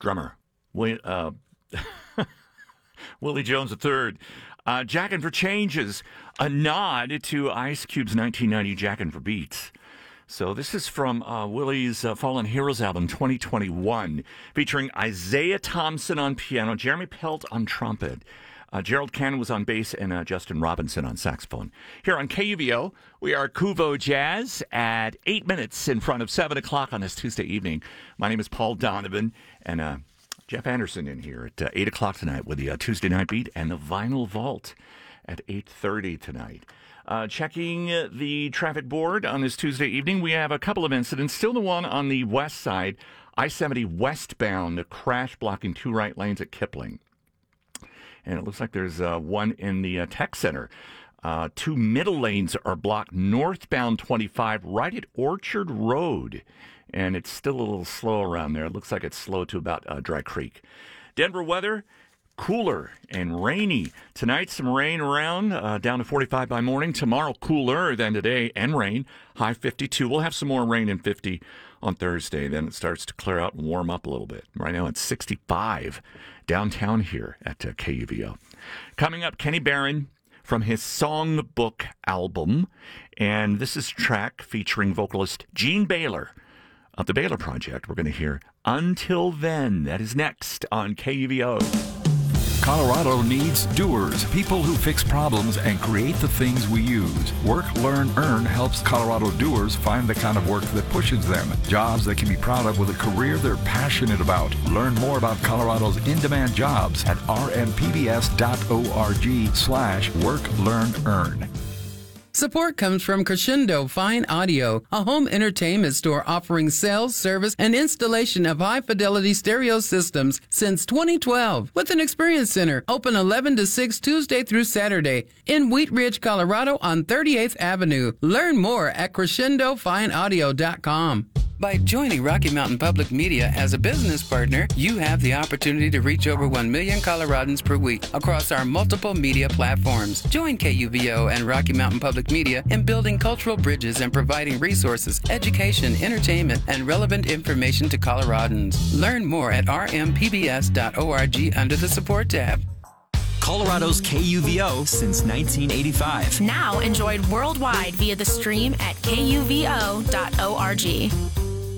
drummer, Willie Jones III. Jackin' for Changes, a nod to Ice Cube's 1990 Jackin' for Beats. So this is from Willie's Fallen Heroes album 2021, featuring Isaiah Thompson on piano, Jeremy Pelt on trumpet, Gerald Cannon was on bass, and Justin Robinson on saxophone. Here on KUVO, we are Kuvo Jazz at 8 minutes in front of 7 o'clock on this Tuesday evening. My name is Paul Donovan, and Jeff Anderson in here at 8 o'clock tonight with the Tuesday Night Beat and the Vinyl Vault at 8:30 tonight. Checking the traffic board on this Tuesday evening, we have a couple of incidents. Still the one on the west side, I-70 westbound, a crash blocking 2 right lanes at Kipling. And it looks like there's one in the tech center. 2 middle lanes are blocked northbound 25 right at Orchard Road. And it's still a little slow around there. It looks like it's slow to about Dry Creek. Denver weather, cooler and rainy. Tonight, some rain around, down to 45 by morning. Tomorrow, cooler than today and rain, high 52. We'll have some more rain in 50 on Thursday. Then it starts to clear out and warm up a little bit. Right now, it's 65 downtown here at KUVO. Coming up, Kenny Barron from his Songbook album. And this is a track featuring vocalist Gene Baylor of the Baylor Project. We're going to hear Until Then. That is next on KUVO. Colorado needs doers, people who fix problems and create the things we use. Work, Learn, Earn helps Colorado doers find the kind of work that pushes them. Jobs they can be proud of with a career they're passionate about. Learn more about Colorado's in-demand jobs at rmpbs.org/work, learn, earn. Support comes from Crescendo Fine Audio, a home entertainment store offering sales, service, and installation of high-fidelity stereo systems since 2012, with an experience center open 11 to 6 Tuesday through Saturday in Wheat Ridge, Colorado on 38th Avenue. Learn more at crescendofineaudio.com. By joining Rocky Mountain Public Media as a business partner, you have the opportunity to reach over 1 million Coloradans per week across our multiple media platforms. Join KUVO and Rocky Mountain Public Media in building cultural bridges and providing resources, education, entertainment, and relevant information to Coloradans. Learn more at rmpbs.org under the Support tab. Colorado's KUVO since 1985. Now enjoyed worldwide via the stream at kuvo.org.